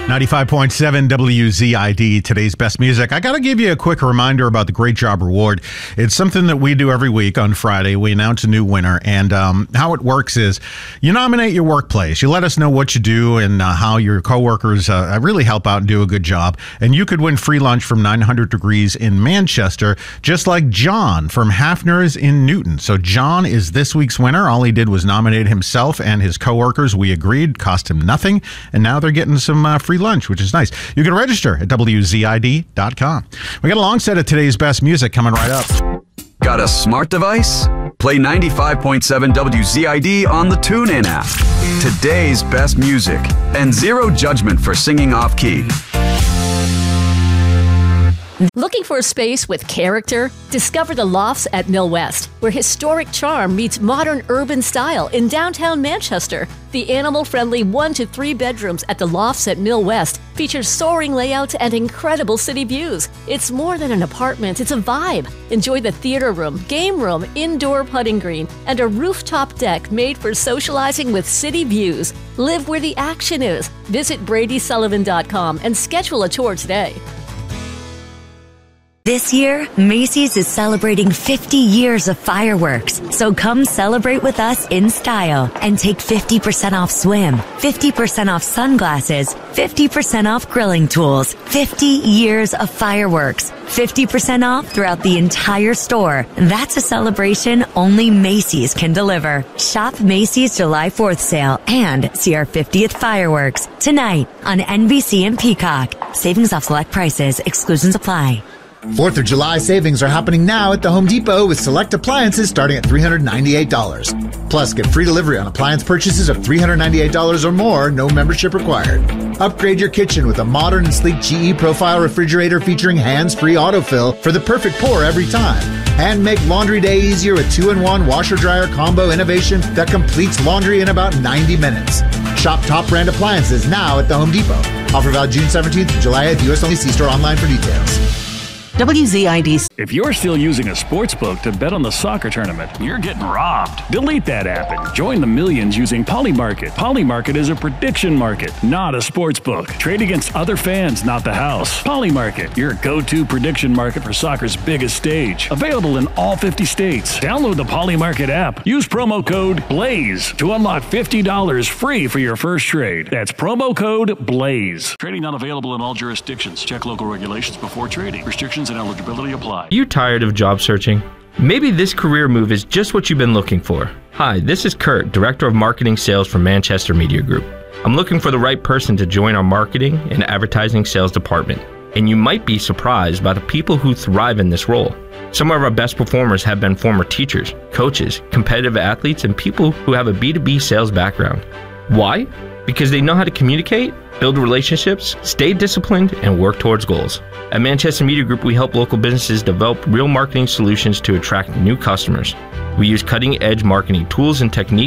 95.7 WZID, today's best music. I got to give you a quick reminder about the Great Job Reward. It's something that we do every week on Friday. We announce a new winner, and how it works is you nominate your workplace. You let us know what you do and how your coworkers really help out and do a good job. And you could win free lunch from 900 Degrees in Manchester, just like John from Hafner's in Newton. So John is this week's winner. All he did was nominate himself and his coworkers. We agreed, cost him nothing, and now they're getting some free lunch, which is nice. You can register at WZID.com. We got a long set of today's best music coming right up. Got a smart device? Play 95.7 WZID on the TuneIn app. Today's best music and zero judgment for singing off key. Looking for a space with character? Discover the Lofts at Mill West, where historic charm meets modern urban style in downtown Manchester. The animal-friendly 1 to 3 bedrooms at the Lofts at Mill West features soaring layouts and incredible city views. It's more than an apartment, it's a vibe. Enjoy the theater room, game room, indoor putting green, and a rooftop deck made for socializing with city views. Live where the action is. Visit BradySullivan.com and schedule a tour today. This year, Macy's is celebrating 50 years of fireworks. So come celebrate with us in style and take 50% off swim, 50% off sunglasses, 50% off grilling tools, 50 years of fireworks, 50% off throughout the entire store. That's a celebration only Macy's can deliver. Shop Macy's July 4th sale and see our 50th fireworks tonight on NBC and Peacock. Savings off select prices. Exclusions apply. 4th of July savings are happening now at the Home Depot with select appliances starting at $398. Plus, get free delivery on appliance purchases of $398 or more, no membership required. Upgrade your kitchen with a modern and sleek GE Profile refrigerator featuring hands-free autofill for the perfect pour every time. And make laundry day easier with 2-in-1 washer-dryer combo innovation that completes laundry in about 90 minutes. Shop top brand appliances now at the Home Depot. Offer valid June 17th to July 8th. U.S. only. See store online for details. WZID. If you're still using a sports book to bet on the soccer tournament, you're getting robbed. Delete that app and join the millions using Polymarket. Polymarket is a prediction market, not a sports book. Trade against other fans, not the house. Polymarket, your go-to prediction market for soccer's biggest stage. Available in all 50 states. Download the Polymarket app. Use promo code BLAZE to unlock $50 free for your first trade. That's promo code BLAZE. Trading not available in all jurisdictions. Check local regulations before trading. Restrictions and eligibility apply. You tired of job searching? Maybe this career move is just what you've been looking for. Hi, this is Kurt, Director of Marketing Sales for Manchester Media Group. I'm looking for the right person to join our marketing and advertising sales department. And you might be surprised by the people who thrive in this role. Some of our best performers have been former teachers, coaches, competitive athletes, and people who have a B2B sales background. Why? Because they know how to communicate, build relationships, stay disciplined, and work towards goals. At Manchester Media Group, we help local businesses develop real marketing solutions to attract new customers. We use cutting-edge marketing tools and techniques